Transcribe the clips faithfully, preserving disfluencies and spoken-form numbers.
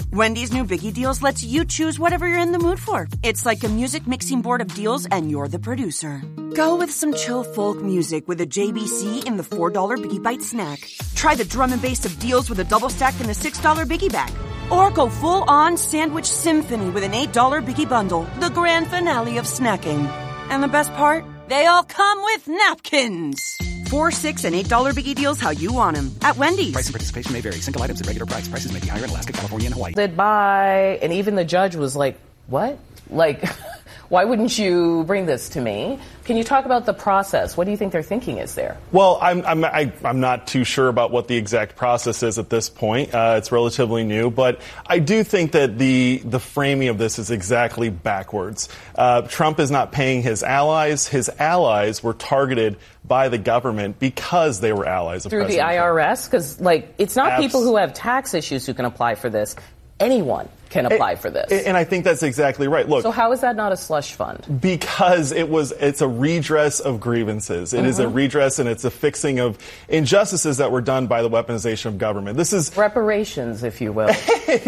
Wendy's new Biggie Deals lets you choose whatever you're in the mood for. It's like a music mixing board of deals, and you're the producer. Go with some chill folk music with a J B C in the four dollar Biggie Bite snack. Try the drum and bass of deals with a double stack in the six dollar Biggie Bag. Or go full-on sandwich symphony with an eight dollar Biggie Bundle, the grand finale of snacking. And the best part? They all come with napkins. Four, six, and eight dollar Biggie Deals how you want them at Wendy's. Price and participation may vary. Single items at regular price. Prices may be higher in Alaska, California, and Hawaii. By, and even the judge was like, what? Like, why wouldn't you bring this to me? Can you talk about the process? What do you think their thinking is there? Well, I'm I'm I, I'm not too sure about what the exact process is at this point. Uh, it's relatively new, but I do think that the the framing of this is exactly backwards. Uh, Trump is not paying his allies. His allies were targeted by the government because they were allies of Through President the I R S? Because, like, it's not Abs- people who have tax issues who can apply for this. Anyone can apply it, for this. And I think that's exactly right. Look. So how is that not a slush fund? Because it was, it's a redress of grievances. It mm-hmm. is a redress and it's a fixing of injustices that were done by the weaponization of government. This is reparations, if you will. so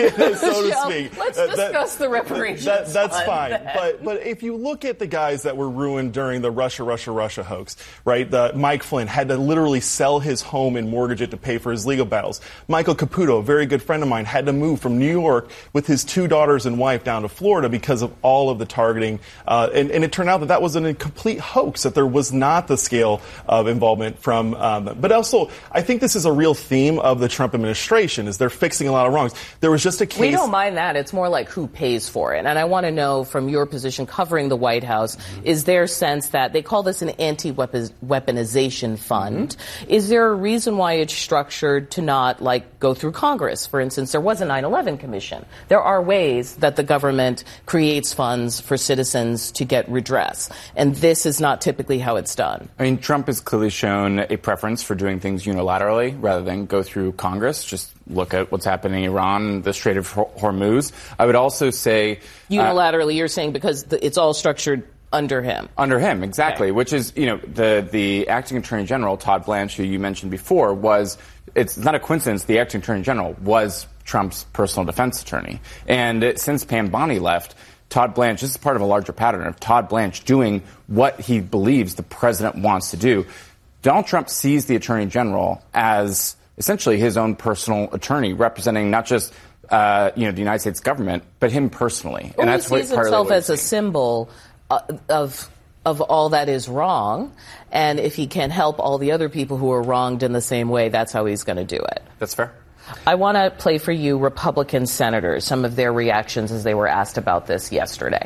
to speak. Let's uh, discuss that, the reparations. That, that's fund fine. then. But but if you look at the guys that were ruined during the Russia, Russia, Russia hoax, right? The, Mike Flynn had to literally sell his home and mortgage it to pay for his legal battles. Michael Caputo, a very good friend of mine, had to move from New York with his two daughters and wife down to Florida because of all of the targeting. Uh, and, and it turned out that that was a complete hoax, that there was not the scale of involvement from um, but also, I think this is a real theme of the Trump administration, is they're fixing a lot of wrongs. There was just a case. We don't mind that. It's more like who pays for it. And I want to know, from your position covering the White House, mm-hmm. is there a sense that they call this an anti-weaponization fund? Mm-hmm. Is there a reason why it's structured to not, like, go through Congress? For instance, there was a nine eleven commission. There are ways that the government creates funds for citizens to get redress. And this is not typically how it's done. I mean, Trump has clearly shown a preference for doing things unilaterally rather than go through Congress. Just look at what's happening in Iran, the Strait of Hormuz. I would also say... Unilaterally, uh, you're saying because the, it's all structured under him. Under him, exactly. Okay. Which is, you know, the, the acting attorney general, Todd Blanche, who you mentioned before, was... It's not a coincidence the acting attorney general was Trump's personal defense attorney. And it, since Pam Bondi left, Todd Blanche, this is part of a larger pattern of Todd Blanche doing what he believes the president wants to do. Donald Trump sees the attorney general as essentially his own personal attorney, representing not just uh, you know the United States government, but him personally. Well, and that's he sees what himself as a seeing. symbol uh, of of all that is wrong. And if he can help all the other people who are wronged in the same way, that's how he's going to do it. That's fair. I want to play for you Republican senators, some of their reactions as they were asked about this yesterday.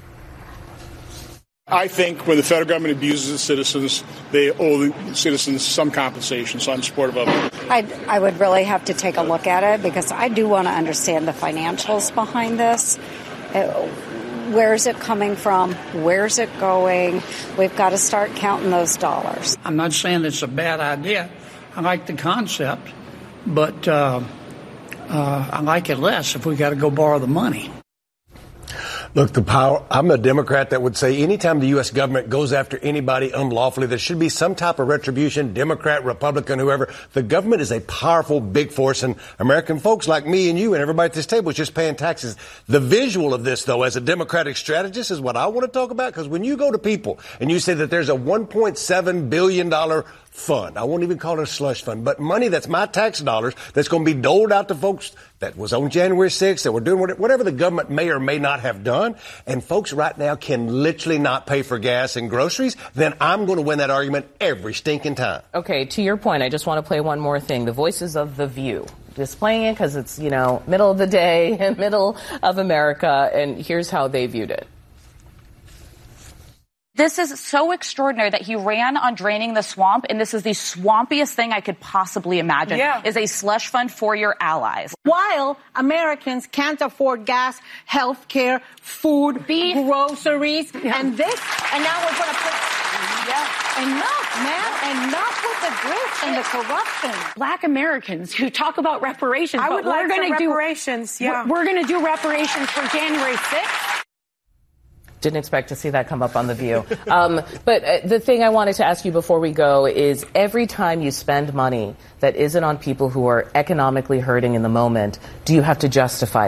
I think when the federal government abuses the citizens, they owe the citizens some compensation, so I'm supportive of it. I, I would really have to take a look at it because I do want to understand the financials behind this. Uh, Where is it coming from? Where's it going? We've got to start counting those dollars. I'm not saying it's a bad idea. I like the concept, but uh, uh, I like it less if we got to go borrow the money. Look, the power, I'm a Democrat that would say anytime the U S government goes after anybody unlawfully, there should be some type of retribution, Democrat, Republican, whoever. The government is a powerful, big force, and American folks like me and you and everybody at this table is just paying taxes. The visual of this, though, as a Democratic strategist is what I want to talk about, because when you go to people and you say that there's a one point seven billion dollars fund, I won't even call it a slush fund, but money that's my tax dollars that's going to be doled out to folks that was on January sixth, that were doing whatever the government may or may not have done, and folks right now can literally not pay for gas and groceries, then I'm going to win that argument every stinking time. Okay, to your point, I just want to play one more thing. The Voices of the View. Just playing it because it's, you know, middle of the day and middle of America, and here's how they viewed it. This is so extraordinary that he ran on draining the swamp, and this is the swampiest thing I could possibly imagine, yeah. is a slush fund for your allies. While Americans can't afford gas, health care, food, beef, groceries, yeah. and this, and now we're going to put... Yeah. Enough, man. Enough with the grift and the corruption. Black Americans who talk about reparations. I would but like we're gonna do reparations, yeah. We're, we're going to do reparations for January sixth. Didn't expect to see that come up on The View. Um, but uh, the thing I wanted to ask you before we go is every time you spend money that isn't on people who are economically hurting in the moment, do you have to justify